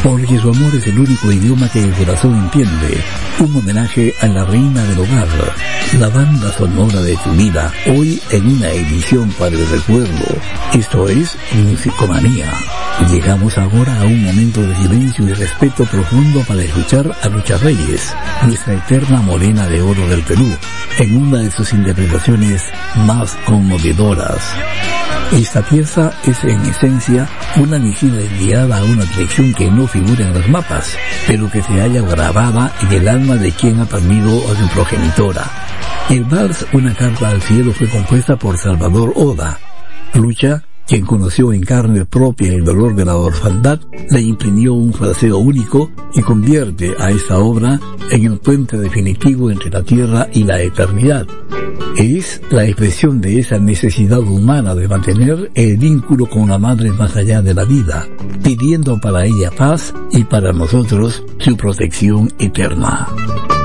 porque su amor es el único idioma que el corazón entiende. Un homenaje a la reina del hogar, la banda sonora de tu vida, hoy en una edición para el recuerdo. Esto es Musicomanía. Llegamos ahora a un momento de silencio y respeto profundo para escuchar a Lucha Reyes, nuestra eterna morena de oro del Perú, en una de sus interpretaciones más conmovedoras. Esta pieza es en esencia una misiva enviada a una dirección que no figura en los mapas, pero que se halla grabada en el alma de quien ha perdido a su progenitora. El vals Una carta al cielo fue compuesta por Salvador Oda. Lucha, quien conoció en carne propia el dolor de la orfandad, le imprimió un fraseo único y convierte a esta obra en el puente definitivo entre la tierra y la eternidad. Es la expresión de esa necesidad humana de mantener el vínculo con la madre más allá de la vida, pidiendo para ella paz y para nosotros su protección eterna.